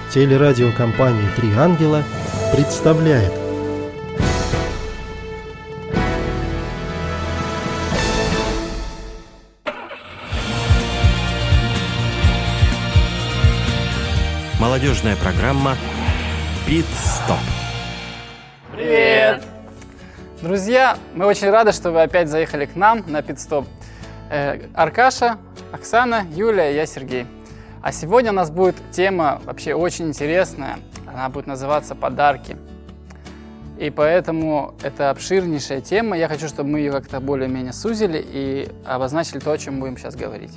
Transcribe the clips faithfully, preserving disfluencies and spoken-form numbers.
Телерадиокомпания «Три ангела» представляет. Молодежная программа «Пит-стоп». Привет! Друзья, мы очень рады, что вы опять заехали к нам на «Пит-стоп». Э, Аркаша, Оксана, Юлия, я Сергей. А сегодня у нас будет тема вообще очень интересная. Она будет называться «Подарки». И поэтому это обширнейшая тема. Я хочу, чтобы мы ее как-то более-менее сузили и обозначили то, о чем будем сейчас говорить.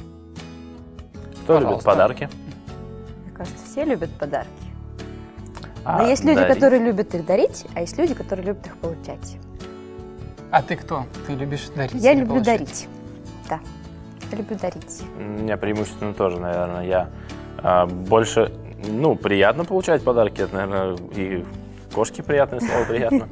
Кто Пожалуйста. любит подарки? Мне кажется, все любят подарки. А, Но есть люди, дарить? которые любят их дарить, а есть люди, которые любят их получать. А ты кто? Ты любишь дарить? Я или люблю получать? дарить. Да, я люблю дарить. У меня преимущественно тоже, наверное, я а, больше, ну, приятно получать подарки, это, наверное, и кошке приятное слово приятно,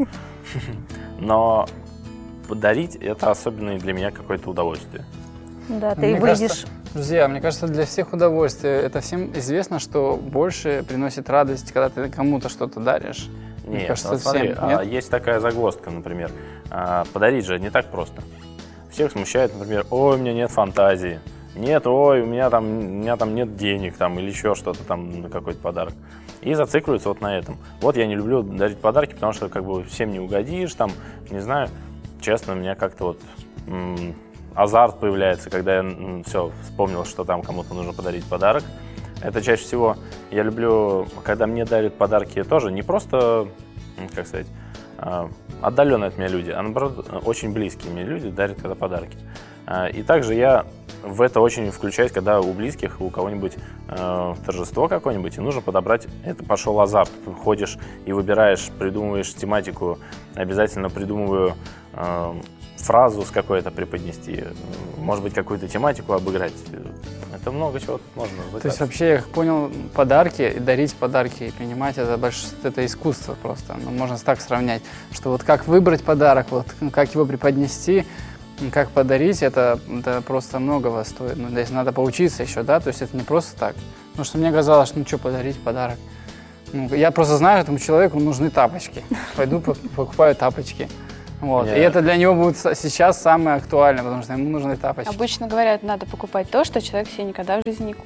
но подарить это особенно для меня какое-то удовольствие. Да, ты Мне выйдешь... кажется, друзья, мне кажется, для всех удовольствие. Это всем известно, что больше приносит радость, когда ты кому-то что-то даришь. Мне Нет, кажется, ну, смотри, всем, нет? а, есть такая загвоздка, например, а, подарить же не так просто. Всех смущает, например, ой, у меня нет фантазии, нет, ой, у меня там, у меня там нет денег, там, или еще что-то там на какой-то подарок. И зацикливаются вот на этом. Вот я не люблю дарить подарки, потому что как бы всем не угодишь, там, не знаю, честно, у меня как-то вот м- азарт появляется, когда я м- все вспомнил, что там кому-то нужно подарить подарок. Это чаще всего я люблю, когда мне дарят подарки тоже не просто, как сказать, отдаленные от меня люди, а наоборот, очень близкие мне люди дарят когда подарки. И также я в это очень включаюсь, когда у близких, у кого-нибудь э, торжество какое-нибудь, и нужно подобрать, это пошел азарт. Ты ходишь и выбираешь, придумываешь тематику, обязательно придумываю э, фразу с какой-то преподнести, может быть, какую-то тематику обыграть. Это много чего тут можно выкладывать. То есть вообще, я как понял, подарки, и дарить подарки и принимать, это, больш... это искусство просто. Ну, можно так сравнять, что вот как выбрать подарок, вот как его преподнести, как подарить, это, это просто многого стоит. Ну, здесь надо поучиться еще, да, то есть это не просто так. Потому что мне казалось, ну что подарить подарок. Ну, я просто знаю, этому человеку нужны тапочки. Пойду покупаю тапочки. Вот. Yeah. И это для него будет сейчас самое актуальное, потому что ему нужны тапочки. Обычно говорят, надо покупать то, что человек себе никогда в жизни не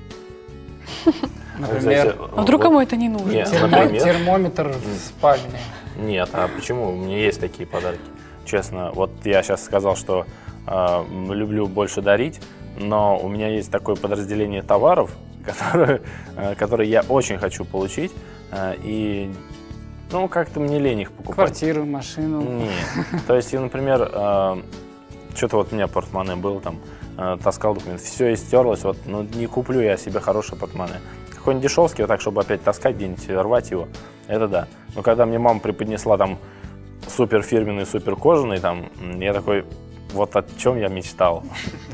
купит. Например, а вдруг кому это не нужно? Нет, термо- например? термометр в спальне. Нет, а почему? У меня есть такие подарки. Честно, вот я сейчас сказал, что э, люблю больше дарить, но у меня есть такое подразделение товаров, которые, э, которые я очень хочу получить, э, и ну как-то мне лень их покупать. Квартиру, машину. Нет. То есть, например, э, что-то вот у меня портмоне было, там, э, таскал документ, все истерлось, вот, ну не куплю я себе хорошее портмоне. Какой-нибудь дешевский, вот так, чтобы опять таскать где-нибудь, рвать его, это да. Но когда мне мама преподнесла там супер фирменный, супер кожаный, там, я такой, вот о чем я мечтал.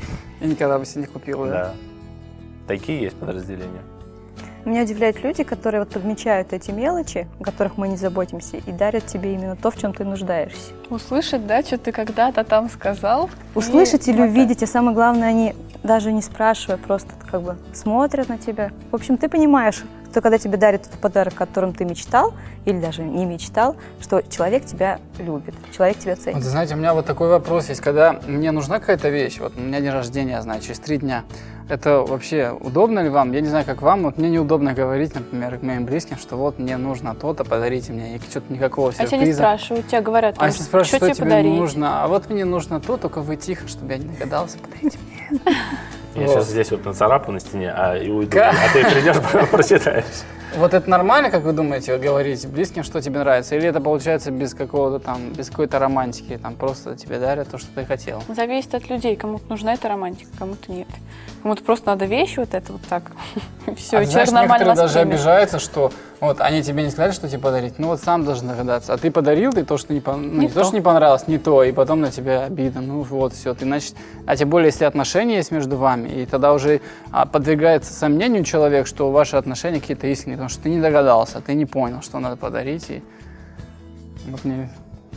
Я никогда бы себе не купил, да? Да. Такие есть подразделения. Меня удивляют люди, которые вот подмечают эти мелочи, о которых мы не заботимся, и дарят тебе именно то, в чем ты нуждаешься. Услышать, да, что ты когда-то там сказал. Услышать и или увидеть, а самое главное, они даже не спрашивая, просто как бы смотрят на тебя. В общем, ты понимаешь, что когда тебе дарят этот подарок, о котором ты мечтал, или даже не мечтал, что человек тебя любит, человек тебя ценит. Вот, знаете, у меня вот такой вопрос есть. Когда мне нужна какая-то вещь, вот у меня день рождения, я знаю, через три дня, это вообще удобно ли вам? Я не знаю, как вам, вот мне неудобно говорить, например, к моим близким, что вот мне нужно то-то, подарите мне, и что-то никакого сюрприза. А тебя не спрашивают, тебя говорят, а если спрашивают, что, тебе тебе подарить? нужно, а вот мне нужно то, только вы тихо, чтобы я не догадался, подарите мне. Я Вот. сейчас здесь вот нацарапаю на стене, а и уйду, Ка- а ты придешь, прочитаешь. Вот это нормально, как вы думаете, говорить близким, что тебе нравится? Или это получается без какого-то там, без какой-то романтики, там просто тебе дарят то, что ты хотел? Зависит от людей. Кому-то нужна эта романтика, кому-то нет. Кому-то просто надо вещи вот это вот так. Все, А ты человек знаешь, нормально некоторые даже воспримет. обижаются, что вот они тебе не сказали, что тебе подарить, ну вот сам должен догадаться. А ты подарил, ты то, что не, пон- ну, Не не то, то. что не понравилось, не то, и потом на тебя обида. Ну вот, все, ты значит... А тем более, если отношения есть между вами, и тогда уже а, подвергается сомнению человек, что ваши отношения какие-то искренние, потому что ты не догадался, ты не понял, что надо подарить. И вот мне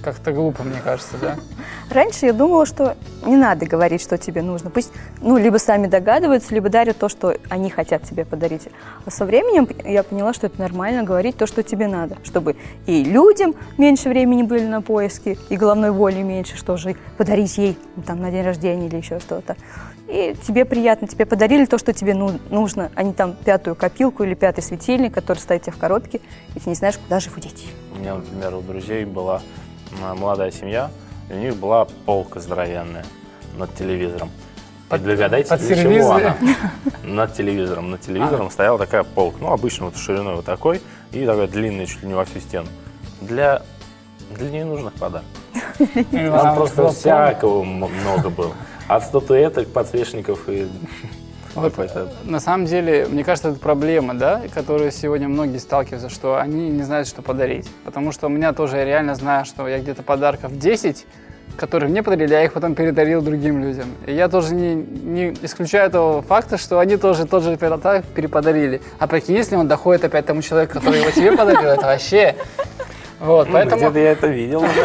как-то глупо, мне кажется, да? Раньше я думала, что не надо говорить, что тебе нужно. Пусть, ну, либо сами догадываются, либо дарят то, что они хотят тебе подарить. А со временем я поняла, что это нормально говорить то, что тебе надо, чтобы и людям меньше времени были на поиски, и головной боли меньше, что же подарить ей там на день рождения или еще что-то. И тебе приятно, тебе подарили то, что тебе ну, нужно, а не там пятую копилку или пятый светильник, который стоит у тебя в коробке, и ты не знаешь, куда же его деть. У меня, например, у друзей была молодая семья, и у них была полка здоровенная над телевизором. И догадайтесь, для чего она? Над телевизором. Над телевизором стояла такая полка, ну, обычно вот шириной вот такой, и такая длинная, чуть ли не во всю стену. Для, для ненужных подарков. Там просто всякого много было. От статуэток, подсвечников и... Вот, на самом деле, мне кажется, это проблема, да, которой сегодня многие сталкиваются, что они не знают, что подарить. Потому что у меня тоже, я реально знаю, что я где-то подарков десять, которые мне подарили, я их потом передарил другим людям. И я тоже не, не исключаю этого факта, что они тоже тот же подарок переподарили. А прикинь, если он доходит опять тому человеку, который его тебе подарил, это вообще... Вот, ну, поэтому... Где-то я это видел уже.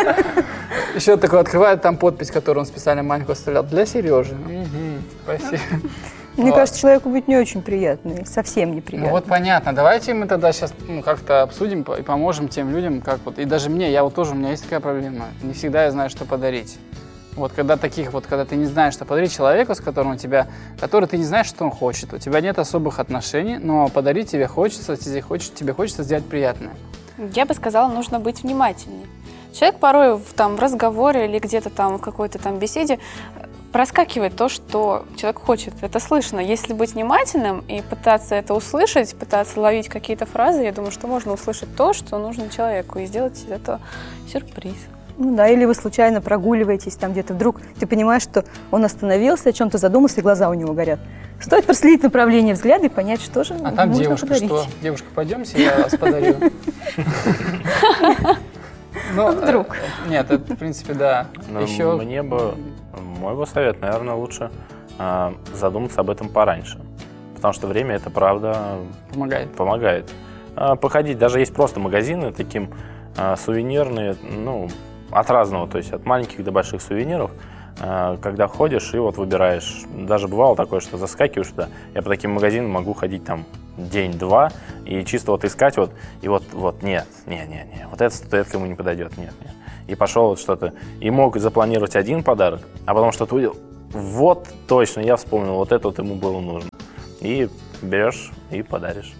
Еще такой открывает там подпись, которую он специально маленькую оставлял. Для Сережи. Спасибо. Мне кажется, человеку будет не очень приятно, совсем неприятно. Ну вот понятно. Давайте мы тогда сейчас ну, как-то обсудим и поможем тем людям, как вот. И даже мне, я вот тоже, у меня есть такая проблема. Не всегда я знаю, что подарить. Вот когда таких вот, когда ты не знаешь, что подарить человеку, с которым у тебя, который ты не знаешь, что он хочет. У тебя нет особых отношений, но подарить тебе хочется, тебе хочется, тебе хочется сделать приятное. Я бы сказала, нужно быть внимательнее. Человек порой в, там, в разговоре или где-то там в какой-то там беседе проскакивает то, что человек хочет. Это слышно. Если быть внимательным и пытаться это услышать, пытаться ловить какие-то фразы, я думаю, что можно услышать то, что нужно человеку, и сделать из этого сюрприз. Ну да, или вы случайно прогуливаетесь там где-то, вдруг ты понимаешь, что он остановился, о чем-то задумался, и глаза у него горят. Стоит проследить направление взгляда и понять, что же а там можно девушка, подарить. Что? Девушка, пойдемте, я вас подарю. Ну, вдруг. Нет, это, в принципе, да. Еще... Мне бы, мой бы совет, наверное, лучше э, задуматься об этом пораньше. Потому что время, это правда, помогает. помогает. Э, походить, даже есть просто магазины, таким э, сувенирные, ну, от разного, то есть от маленьких до больших сувениров, э, когда ходишь и вот выбираешь. Даже бывало такое, что заскакиваешь туда, я по таким магазинам могу ходить там день-два, и чисто вот искать вот, и вот, вот, нет, нет, нет, нет, вот эта статуэтка ему не подойдет, нет, нет. И пошел вот что-то, и мог запланировать один подарок, а потом что-то увидел, вот точно, я вспомнил, вот это вот ему было нужно. И берешь и подаришь.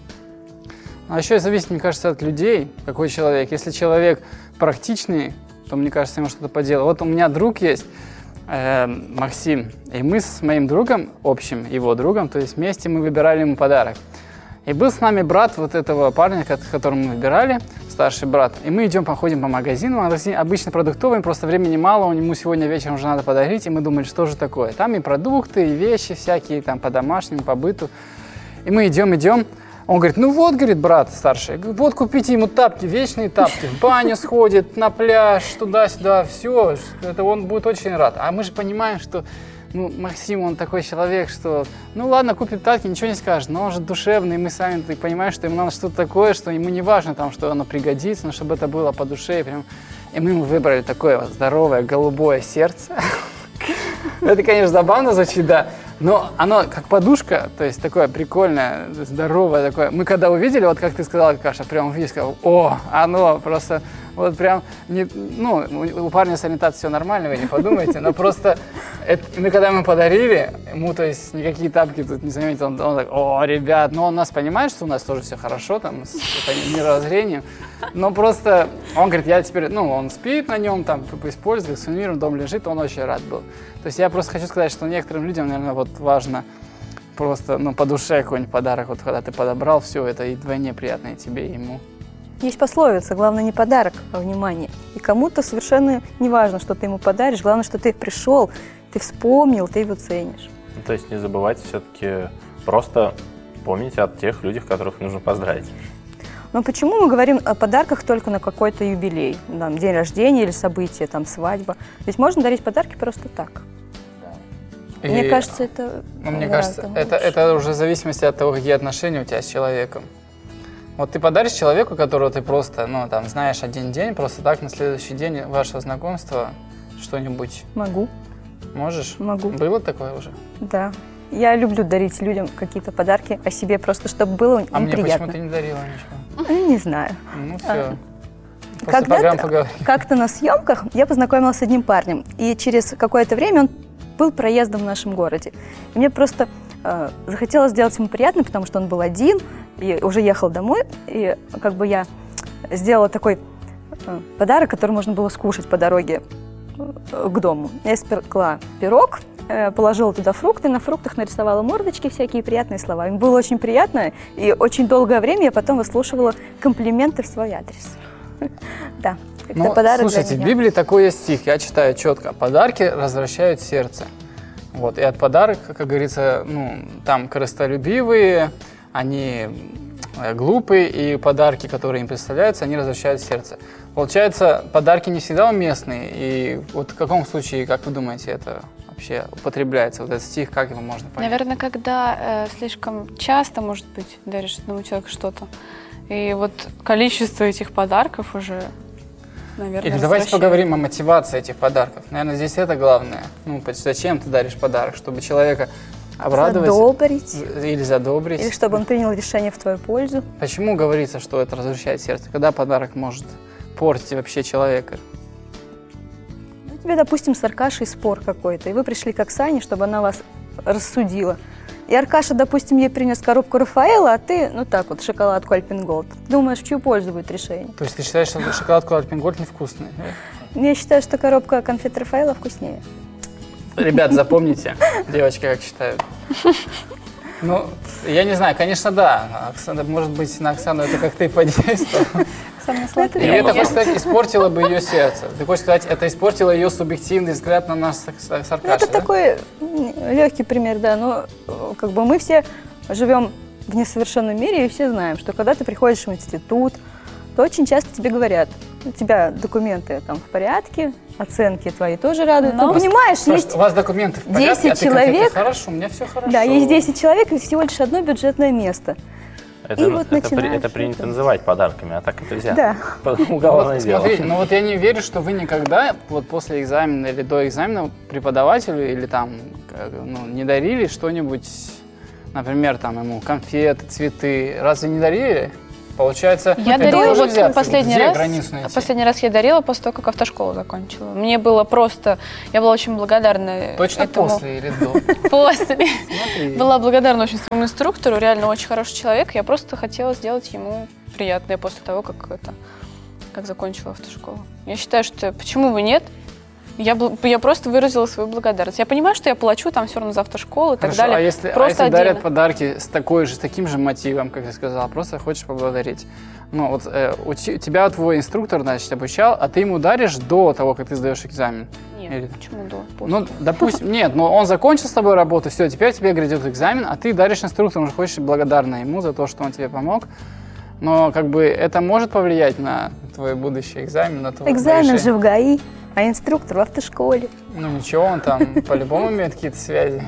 А еще зависит, мне кажется, от людей, какой человек. Если человек практичный, то, мне кажется, ему что-то поделать. Вот у меня друг есть, э, Максим, и мы с моим другом, общим его другом, то есть вместе мы выбирали ему подарок. И был с нами брат вот этого парня, которого мы выбирали, старший брат. И мы идем, походим по магазину, магазин обычно продуктовый, просто времени мало, ему сегодня вечером уже надо подарить, и мы думали, что же такое. Там и продукты, и вещи всякие, там по домашнему, по быту. И мы идем, идем. Он говорит, ну вот, говорит, брат старший, вот купите ему тапки, вечные тапки, в баню сходит, на пляж, туда-сюда, все, это он будет очень рад. А мы же понимаем, что ну, Максим, он такой человек, что, ну ладно, купим тапки, ничего не скажет, но он же душевный, и мы сами понимаем, что ему надо что-то такое, что ему не важно, там, что оно пригодится, но чтобы это было по душе. И, прям... и мы ему выбрали такое вот здоровое голубое сердце. Это, конечно, забавно звучит, да, но оно как подушка, то есть такое прикольное, здоровое такое. Мы когда увидели, вот как ты сказала, Каша, прям увидели, сказал, о, оно просто, вот прям, не, ну, у парня с ориентацией все нормально, вы не подумайте, но просто, это, мы когда ему подарили, ему, то есть, никакие тапки тут не заметил, он, он так, о, ребят, ну, он нас понимает, что у нас тоже все хорошо, там, с мировоззрением, но просто, он говорит, я теперь, ну, он спит на нем, там, использует, с сувениром, дом лежит, он очень рад был. То есть я просто хочу сказать, что некоторым людям, наверное, вот важно просто, ну, по душе какой-нибудь подарок, вот когда ты подобрал, все это и вдвойне приятно и тебе, и ему. Есть пословица, главное не подарок, а внимание. И кому-то совершенно не важно, что ты ему подаришь, главное, что ты пришел, ты вспомнил, ты его ценишь. Ну, то есть не забывайте все-таки просто помните о тех людях, которых нужно поздравить. Но почему мы говорим о подарках только на какой-то юбилей, там, день рождения или событие, там, свадьба? Ведь можно дарить подарки просто так. И, мне кажется, это... Ну, мне кажется, это, это уже в зависимости от того, какие отношения у тебя с человеком. Вот ты подаришь человеку, которого ты просто, ну, там, знаешь один день, просто так на следующий день вашего знакомства что-нибудь Могу, можешь? могу. Было такое уже? Да. Я люблю дарить людям какие-то подарки о себе, просто чтобы было им А мне приятно. почему ты не дарила ничего? Ну, не знаю. Ну, все. А, После программы Когда-то, поговорим. как-то на съемках я познакомилась с одним парнем, и через какое-то время он был проездом в нашем городе. И мне просто э, захотелось сделать ему приятно, потому что он был один и уже ехал домой, и как бы я сделала такой э, подарок, который можно было скушать по дороге э, к дому. Я испекла пирог, э, положила туда фрукты, на фруктах нарисовала мордочки, всякие приятные слова. Им было очень приятно, и очень долгое время я потом выслушивала комплименты в свой адрес. Да, это Ну, подарок слушайте, для в меня. Библии такой есть стих, я читаю четко. Подарки развращают сердце. Вот, и от подарок, как говорится, ну, там корыстолюбивые, они э, глупые, и подарки, которые им представляются, они развращают сердце. Получается, подарки не всегда уместные, и вот в каком случае, как вы думаете, это вообще употребляется, вот этот стих, как его можно понять? Наверное, когда э, слишком часто, может быть, даришь одному человеку что-то, и вот количество этих подарков уже, наверное, Или давайте развращает. поговорим о мотивации этих подарков. Наверное, здесь это главное. Ну, зачем ты даришь подарок? Чтобы человека обрадовать Задобрить. или задобрить. Или чтобы он принял решение в твою пользу. Почему говорится, что это развращает сердце? Когда подарок может портить вообще человека? У тебя, допустим, с Аркашей спор какой-то, и вы пришли к Оксане, чтобы она вас рассудила. И Аркаша, допустим, ей принес коробку Рафаэла, а ты, ну так вот, шоколадку Альпен Голд. Думаешь, в чью пользу будет решение? То есть ты считаешь, что шоколадку Альпен Гольд невкусная? Я считаю, что коробка конфет Рафаэла вкуснее. Ребят, запомните, девочки как считают. Ну, я не знаю, конечно, да. Оксана, может быть, на Оксану это как-то и подействовало. Самое И сладкое. это, хочешь сказать, испортило бы ее сердце. Ты хочешь сказать, это испортило ее субъективный взгляд на нас с с- с Ну, Аркашей, это да? такой легкий пример, да, но э, как бы мы все живем в несовершенном мире и все знаем, что когда ты приходишь в институт, то очень часто тебе говорят, у тебя документы там в порядке, оценки твои тоже радуют. Но- Ну, понимаешь, Потому есть что у вас документы в порядке, десять а ты конфетки, человек. хорошо, у меня все хорошо. Да, есть десять человек и всего лишь одно бюджетное место. Это, И вот это, при- начинаешь это принято это. называть подарками, а так это нельзя. Да. Уголовное Вот, дело. смотри, ну вот я не верю, что вы никогда вот после экзамена или до экзамена преподавателю или там как, ну, не дарили что-нибудь, например, там ему конфеты, цветы. Разве не дарили? Получается, Я это дарила тоже вот взяться. последний Где раз. границу найти? Последний раз я дарила после того, как автошколу закончила. Мне было просто, я была очень благодарна Точно этому. после или до? После. Смотри. Была благодарна очень своему инструктору, реально очень хороший человек. Я просто хотела сделать ему приятное после того, как это, как закончила автошколу. Я считаю, что почему бы нет? Я, бл- я просто выразила свою благодарность. Я понимаю, что я плачу там все равно за автошколу и так Хорошо, далее. а если, а просто если дарят отдельно. подарки с такой же, с таким же мотивом, как ты сказала, просто хочешь поблагодарить? Ну вот э, у те- тебя твой инструктор, значит, обучал, а ты ему даришь до того, как ты сдаешь экзамен? Нет, Или- почему до? После. Ну, допустим, нет, но он закончил с тобой работу, все, теперь тебе грядет экзамен, а ты даришь инструктору, уже хочешь благодарна ему за то, что он тебе помог. Но как бы это может повлиять на твой будущий экзамен, на твой Экзамен решение? же в ГАИ, а инструктор в автошколе. Ну ничего, он там по-любому имеет какие-то связи.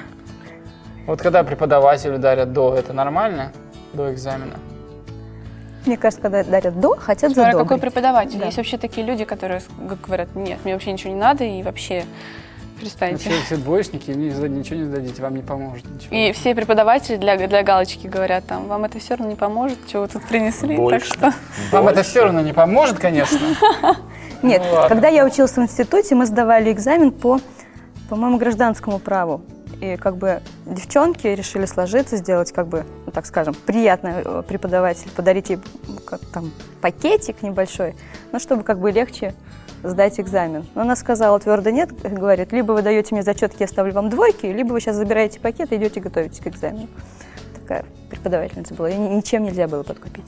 Вот когда преподавателю дарят до, это нормально? До экзамена? Мне кажется, когда дарят до, хотят Смотря задобрить. какой преподаватель. Да. Есть вообще такие люди, которые с- г- говорят, нет, мне вообще ничего не надо и вообще перестаньте. Вообще все двоечники, не сда- ничего не сдадите, вам не поможет ничего. И все преподаватели для, для галочки говорят, там, вам это все равно не поможет, что вы тут принесли, Больше. так что... Вам это все равно не поможет, конечно. Нет, Ну, ладно. когда я училась в институте, мы сдавали экзамен по, по-моему, гражданскому праву. И как бы девчонки решили сложиться, сделать, как бы, ну, так скажем, приятно э, преподавателю, подарить ей как, там, пакетик небольшой, ну, чтобы как бы легче сдать экзамен. Но она сказала твердо нет, говорит, либо вы даете мне зачетки, я ставлю вам двойки, либо вы сейчас забираете пакет и идете готовитесь к экзамену. Такая преподавательница была, и ни- ничем нельзя было подкупить.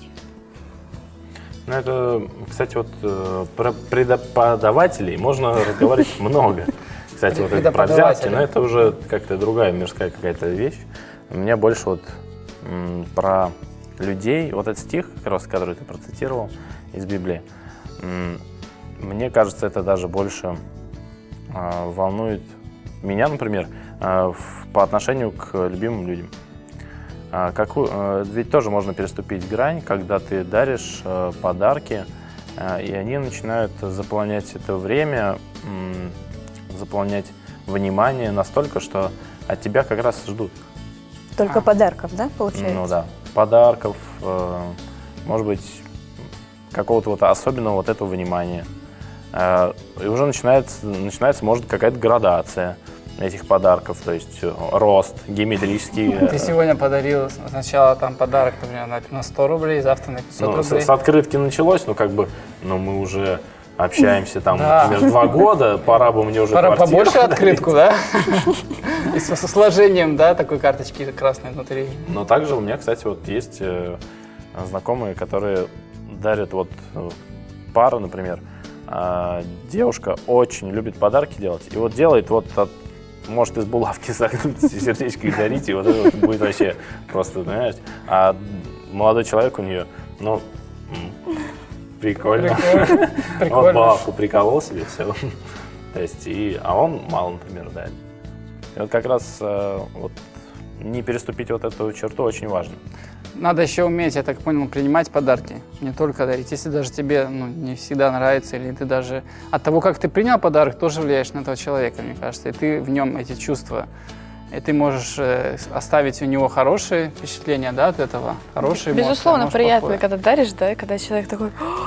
Ну, это, кстати, вот э, про преподавателей можно разговаривать много. Кстати, вот это про взятки, но это уже как-то другая мирская какая-то вещь. У меня больше вот м, про людей, вот этот стих, как раз, который ты процитировал из Библии, м, мне кажется, это даже больше э, волнует меня, например, э, в- по отношению к любимым людям. А, какую, э, ведь тоже можно переступить грань, когда ты даришь э, подарки, э, и они начинают заполнять это время, м, заполнять внимание настолько, что от тебя как раз ждут. Только А. подарков, да, получается? Ну да, подарков, э, может быть, какого-то вот особенного вот этого внимания. Э, и уже начинается, начинается, может, какая-то градация этих подарков, то есть э, рост геометрический. Ты сегодня подарил сначала там подарок, например, на- на сто рублей, завтра на пятьсот Ну, с, рублей. с открытки началось, ну как бы, ну мы уже общаемся там, Да. например, два года, пора бы мне уже Пора квартиру побольше подарить. открытку, да? И со со сложением, да, такой карточки красной внутри. Но также у меня, кстати, вот есть э, знакомые, которые дарят вот э, пару, например, а, девушка очень любит подарки делать, и вот делает вот от, может из булавки согнуть сердечко и дарить, и вот это вот будет вообще просто, знаешь, а молодой человек у нее, ну, м, прикольно. Прикольно. Вот Прикольно. булавку приколол себе, все. То есть, и, а он мало, например, дарит. И вот как раз э, вот не переступить вот эту черту очень важно. Надо еще уметь, я так понял, принимать подарки, не только дарить. Если даже тебе ну, не всегда нравится, или ты даже от того, как ты принял подарок, тоже влияешь на этого человека, мне кажется. И ты в нем эти чувства, и ты можешь э, оставить у него хорошие впечатления, да, от этого. Хорошие эмоции, Безусловно, может, приятно, плохое. когда даришь, да, и когда человек такой,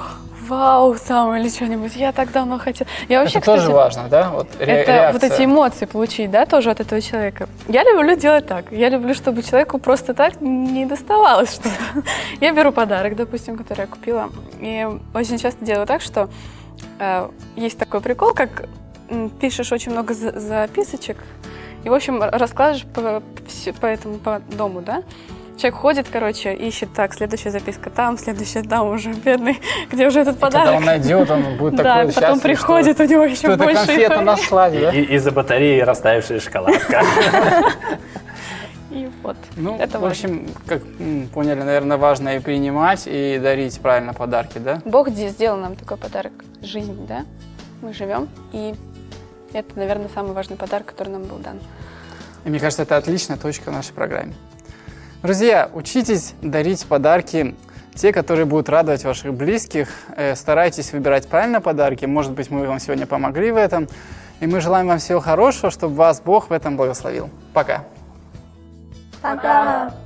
вау, там, или что-нибудь, я так давно хотел. Я вообще, Это тоже кстати, важно, да? Вот ре- это вот реакция. эти эмоции получить, да, тоже от этого человека. Я люблю делать так. Я люблю, чтобы человеку просто так не доставалось что-то. Я беру подарок, допустим, который я купила, и очень часто делаю так, что э, есть такой прикол, как м, пишешь очень много за- записочек, и, в общем, раскладываешь по, всё- по этому по дому, да. Человек ходит, короче, ищет, так, следующая записка там, следующая там уже, бедный, где уже этот И когда подарок. он найдет, он будет Да, такой потом счастлив, приходит, что, у него еще что это больше конфета эйфории. нашлась, да? И из-за батареи растаявшая шоколадка. И вот. Ну, Это в общем, как м, поняли, наверное, важно и принимать, и дарить правильно подарки, да? Бог де- сделал нам такой подарок — жизнь, да? Мы живем, и это, наверное, самый важный подарок, который нам был дан. И мне кажется, это отличная точка в нашей программе. Друзья, учитесь дарить подарки, те, которые будут радовать ваших близких. Э, Старайтесь выбирать правильно подарки. Может быть, мы вам сегодня помогли в этом. И мы желаем вам всего хорошего, чтобы вас Бог в этом благословил. Пока. Пока.